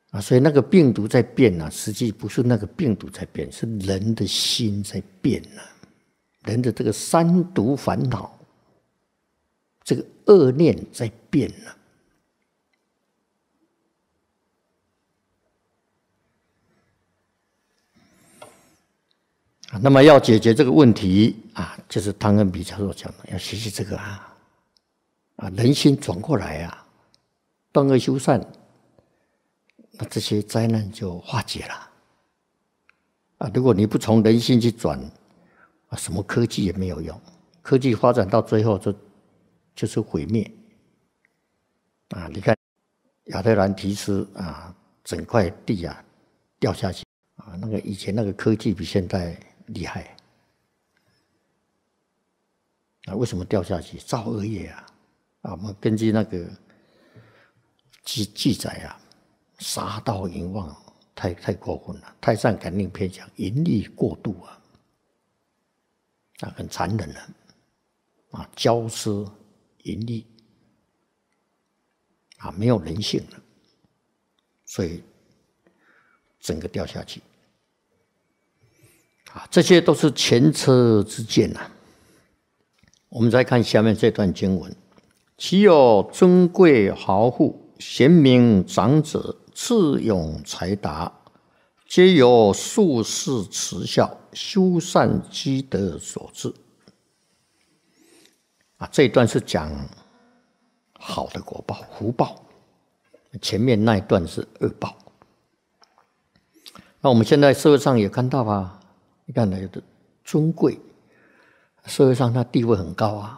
所以那个病毒在变啊，实际不是那个病毒在变，是人的心在变啊，人的这个三毒烦恼，这个恶念在变啊。那么要解决这个问题啊，就是汤恩比教授讲的，要学习这个人心转过来啊，断恶修善，那这些灾难就化解了如果你不从人心去转什么科技也没有用，科技发展到最后就是毁灭你看亚特兰提斯整块地掉下去那个以前那个科技比现在厉害为什么掉下去？造恶业我们根据那个记载杀盗淫妄太过分了。太上感应篇讲淫欲过度很残忍了骄奢淫欲没有人性了，所以整个掉下去这些都是前车之鉴我们再看下面这段经文：其有尊贵豪富、贤明长者、智勇才达，皆由术士慈孝、修善积德所致。这一段是讲好的果报、福报，前面那一段是恶报。那我们现在社会上也看到你看有的尊贵，社会上他地位很高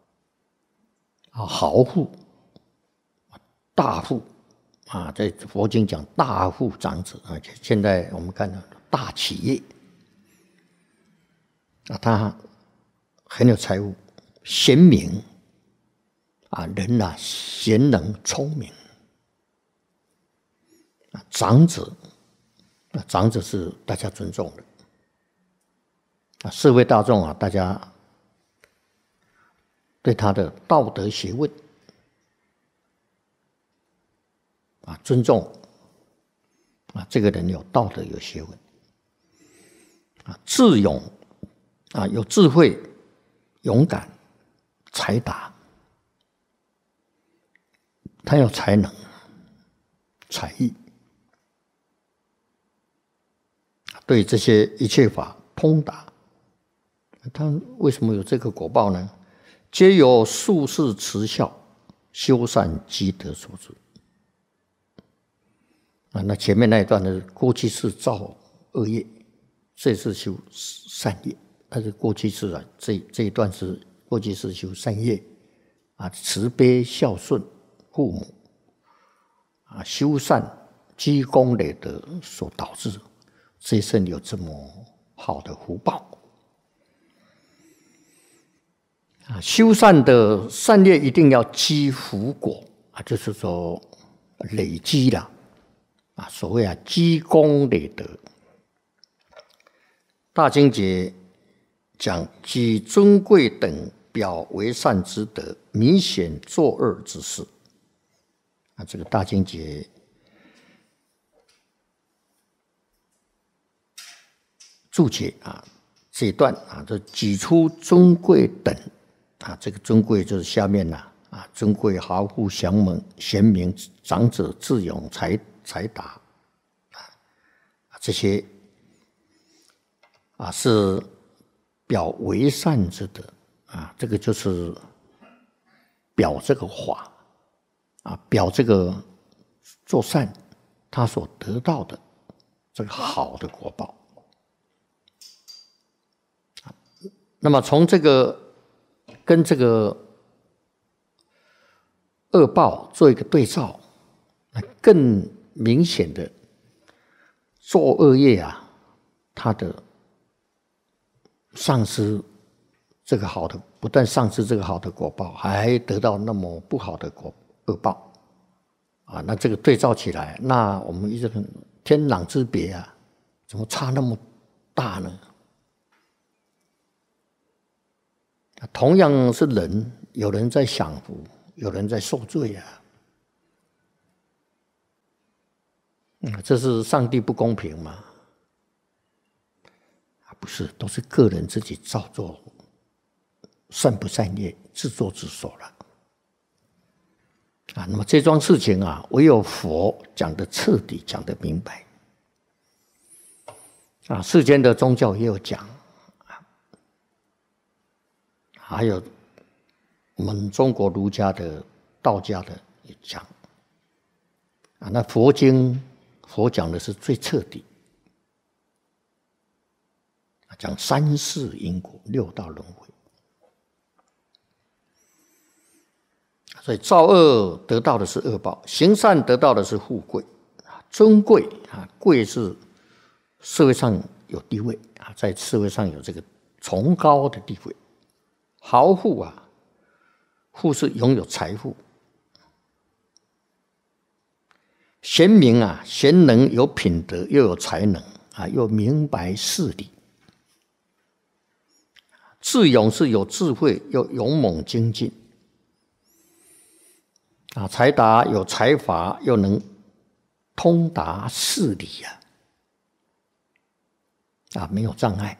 豪富、大富在佛经讲大富长者现在我们看到大企业他很有财务，贤明人贤能聪明长者是大家尊重的社会大众大家对他的道德学问尊重这个人有道德有学问智勇有智慧勇敢才达，他有才能才艺，对这些一切法通达。他为什么有这个果报呢？皆由术士慈孝、修善积德所致那前面那一段呢，过去是造恶业，这是修善业。但是过去是这一段是过去是修善业慈悲孝顺父母修善积功累德所导致，这一生有这么好的福报修善的善业一定要积福果就是说累积了所谓积功累德。大经节讲积尊贵等表为善之德，明显作恶之事这个大经节注解这一段就举出尊贵等这个尊贵就是下面尊贵豪富贤明长者智勇才达这些是表为善之德这个就是表这个法表这个做善他所得到的这个好的果报那么从这个跟这个恶报做一个对照，更明显的做恶业它的丧失这个好的，不但丧失这个好的果报，还得到那么不好的恶报那这个对照起来，那我们一直天壤之别怎么差那么大呢？同样是人，有人在享福，有人在受罪这是上帝不公平吗？不是，都是个人自己造作，善不善业，自作自受了。那么这桩事情唯有佛讲得彻底，讲得明白。世间的宗教也有讲，还有我们中国儒家的、道家的也讲。那佛经佛讲的是最彻底，讲三世因果、六道轮回。所以造恶得到的是恶报，行善得到的是富贵。尊贵贵是社会上有地位在社会上有这个崇高的地位。豪富富是拥有财富。贤明贤能有品德，又有才能又明白事理。智勇是有智慧，又勇猛精进。才达有才华，又能通达事理没有障碍。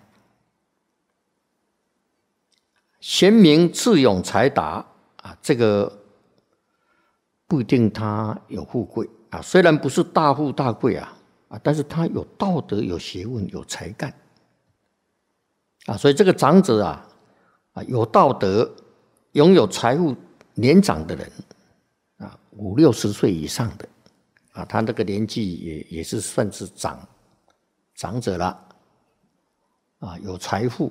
贤明、智勇、才达这个不一定他有富贵虽然不是大富大贵但是他有道德、有学问、有才干所以这个长者有道德、拥有财富、年长的人50、60岁以上的他那个年纪也是算是长者了有财富、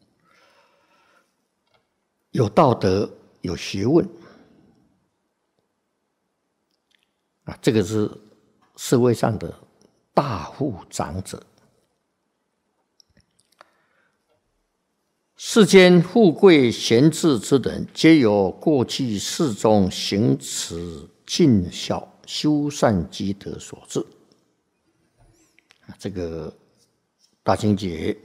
有道德、有学问这个是社会上的大富长者。世间富贵贤智之人，皆由过去世中行持尽孝、修善积德所致。这个大清节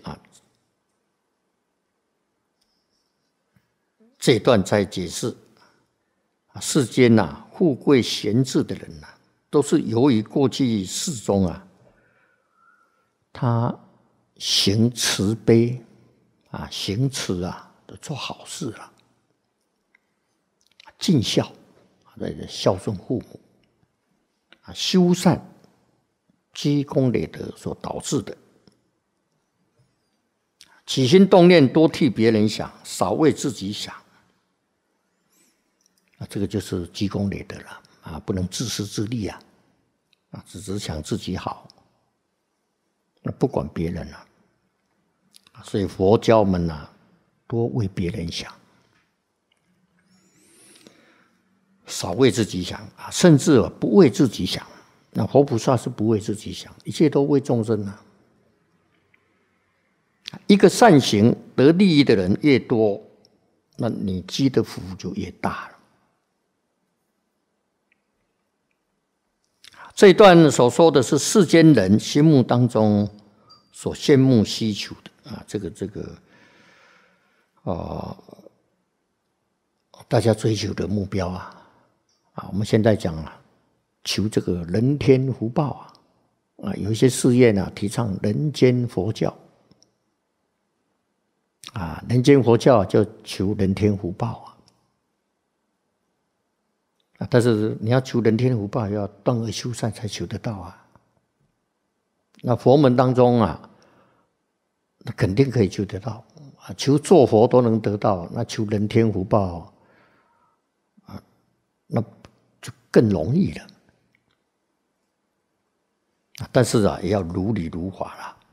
这一段在解释世间富贵贤智的人都是由于过去世中他行慈悲行慈做好事尽孝孝顺父母修善积功累德所导致的。起心动念多替别人想，少为自己想这个就是积功累德了不能自私自利只想自己好，不管别人所以佛教们多为别人想，少为自己想甚至不为自己想。那佛菩萨是不为自己想，一切都为众生一个善行得利益的人越多，那你积的福就越大了。这一段所说的是世间人心目当中所羡慕希求的这个大家追求的目标我们现在讲求这个人天福报有一些事业提倡人间佛教人间佛教就求人天福报但是你要求人天福报，要断恶修善才求得到那佛门当中那肯定可以求得到求做佛都能得到，那求人天福报那就更容易了但是也要如理如法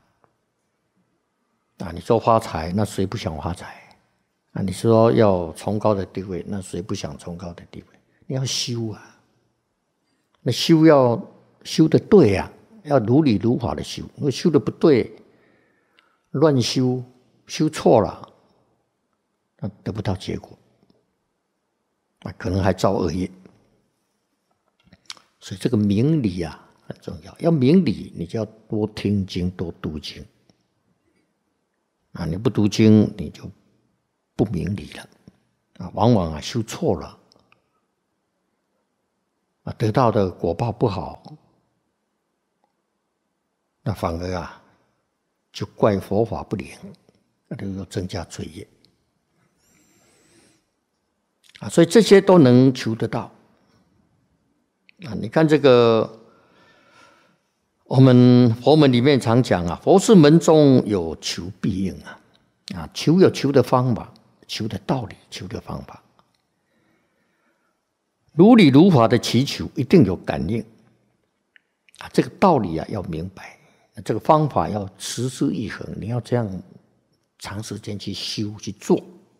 啦你说发财，那谁不想发财你说要崇高的地位，那谁不想崇高的地位？你要修那修要修得对要如理如法的修。如果修得不对，乱修，修错了，那得不到结果，可能还造恶业。所以这个明理很重要。要明理，你就要多听经，多读经你不读经，你就不明理了往往修错了得到的果报不好那反而啊就怪佛法不灵，那就又增加罪业啊。所以这些都能求得到啊。你看这个，我们佛门里面常讲啊，佛事门中有求必应啊。啊，求有求的方法，求的道理，求的方法，如理如法的祈求，一定有感应啊。这个道理啊要明白，这个方法要持之以恒，你要这样长时间去修去做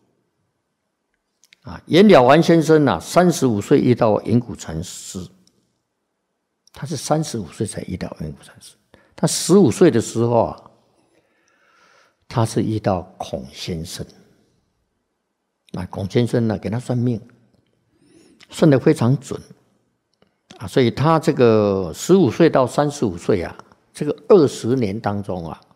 啊。颜了凡先生啊，35岁遇到圆谷禅师，他是35岁才遇到圆谷禅师，他15岁的时候啊。他是遇到孔先生，孔先生呢给他算命，算得非常准啊，所以他这个15岁到35岁啊，这个20年当中啊，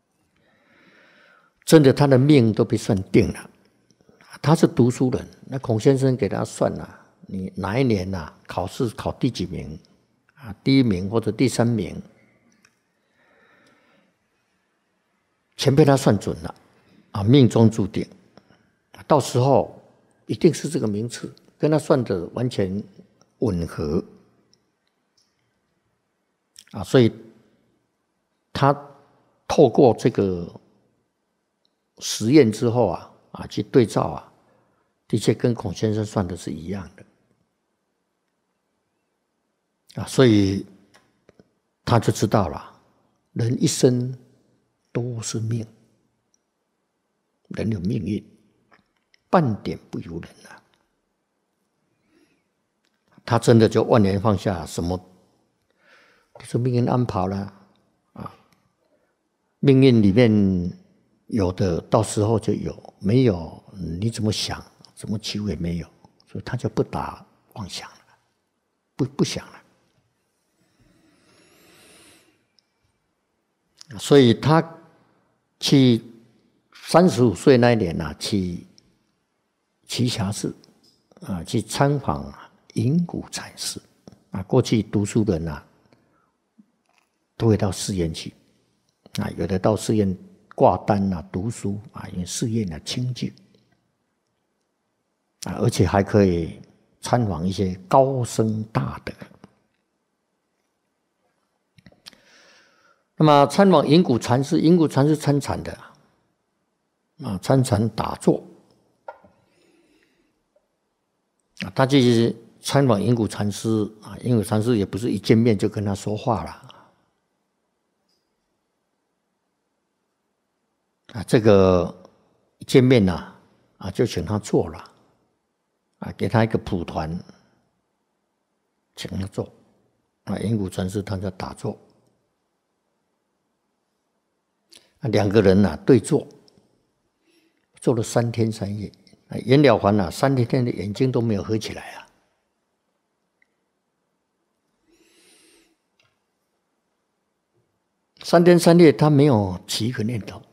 真的他的命都被算定了。他是读书人，那孔先生给他算啊，你哪一年啊考试考第几名啊，第1名或者第3名。全被他算准了啊，命中注定，到时候一定是这个名次，跟他算的完全吻合啊，所以他透过这个实验之后啊，去对照啊，的确跟孔先生算的是一样的啊，所以他就知道了，人一生都是命，人有命运，半点不由人啊。他真的就万年放下，什么就是命运安排了啊。命运里面有的，到时候就有；没有，你怎么想，怎么求也没有，所以他就不打妄想了，不想了。所以他去35岁那一年啊，去栖霞寺啊，去参访圆谷禅师啊。过去读书人啊，都会到寺院去啊，有的到寺院挂单啊，读书啊，因为寺院啊清净啊，而且还可以参访一些高僧大德。那么参访圆谷禅师，圆谷禅师参禅的啊，参禅打坐啊，他去参访圆谷禅师啊，圆谷禅师也不是一见面就跟他说话了啊，这个一见面呢啊，就请他坐了啊，给他一个蒲团，请他坐啊，圆谷禅师他在打坐。2个人对坐，坐了3天3夜。颜了凡3天的眼睛都没有合起来啊。3天3夜他没有起一个念头。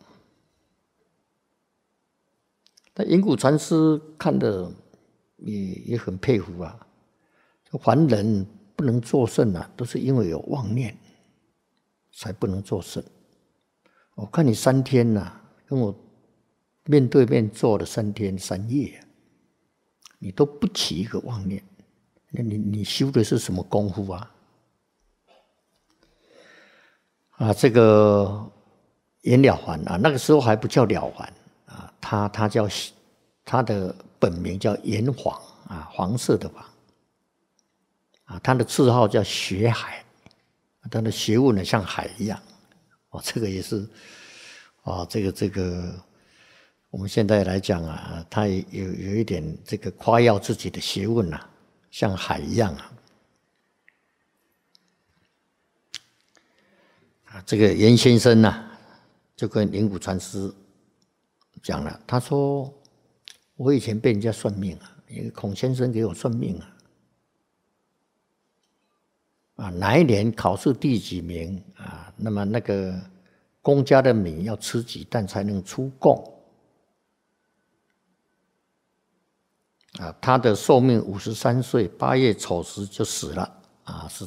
但圆谷禅师看的也很佩服啊。凡人不能作圣啊，都是因为有妄念，才不能作圣。我看你3天跟我面对面坐了3天3夜，你都不起一个妄念，那你修的是什么功夫啊？这个颜了凡那个时候还不叫了凡他叫他的本名叫颜黄黄色的黄他的字号叫学海，他的学问呢像海一样。这个也是这个我们现在来讲他有一点这个夸耀自己的学问像海一样这个颜先生就跟圆谷禅师讲了，他说我以前被人家算命因为孔先生给我算命哪一年考试第几名那么那个公家的米要吃几担才能出贡他的寿命53岁，8月丑时就死了